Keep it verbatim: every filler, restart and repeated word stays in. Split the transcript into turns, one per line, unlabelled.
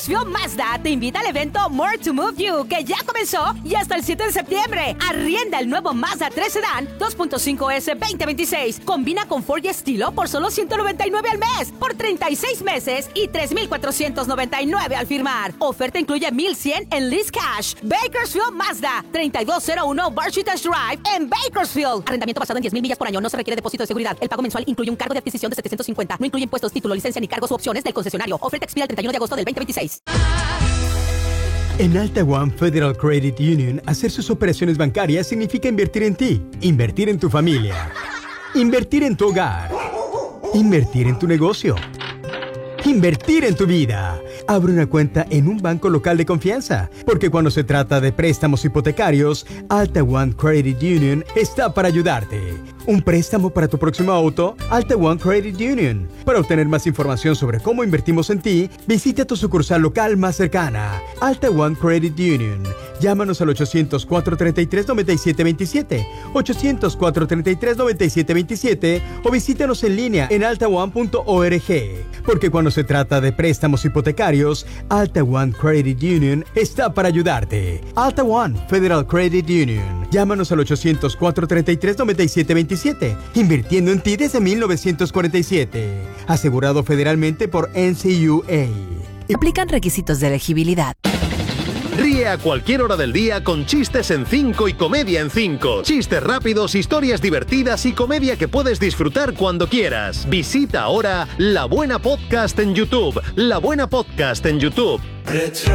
Bakersfield Mazda te invita al evento More to Move You, que ya comenzó y hasta el siete de septiembre. Arrienda el nuevo Mazda tres Sedan dos punto cinco ese veinte veintiséis. Combina confort y estilo por solo ciento noventa y nueve al mes, por treinta y seis meses y tres mil cuatrocientos noventa y nueve al firmar. Oferta incluye mil cien en lease cash. Bakersfield Mazda, treinta y dos cero uno Barchitas Drive en Bakersfield. Arrendamiento basado en diez mil millas por año. No se requiere depósito de seguridad. El pago mensual incluye un cargo de adquisición de setecientos cincuenta. No incluye impuestos, título, licencia ni cargos u opciones del concesionario. Oferta expira el treinta y uno de agosto del veinte veintiséis.
En Alta One Federal Credit Union, hacer sus operaciones bancarias significa invertir en ti, invertir en tu familia, invertir en tu hogar, invertir en tu negocio, invertir en tu vida. Abre una cuenta en un banco local de confianza, porque cuando se trata de préstamos hipotecarios, Alta One Credit Union está para ayudarte. ¿Un préstamo para tu próximo auto? Alta One Credit Union. Para obtener más información sobre cómo invertimos en ti, visita tu sucursal local más cercana. Alta One Credit Union. Llámanos al ochocientos, cuatrocientos treinta y tres, noventa y siete veintisiete, ochocientos, cuatrocientos treinta y tres, noventa y siete veintisiete o visítanos en línea en alta one punto org. Porque cuando se trata de préstamos hipotecarios, Alta One Credit Union está para ayudarte. Alta One Federal Credit Union. Llámanos al ochocientos, cuatrocientos treinta y tres, noventa y siete veintisiete. Invirtiendo en ti desde mil novecientos cuarenta y siete. Asegurado federalmente por N C U A.
Aplican requisitos de elegibilidad.
Ríe a cualquier hora del día con chistes en cinco y comedia en cinco. Chistes rápidos, historias divertidas y comedia que puedes disfrutar cuando quieras. Visita ahora La Buena Podcast en YouTube. La Buena Podcast en YouTube.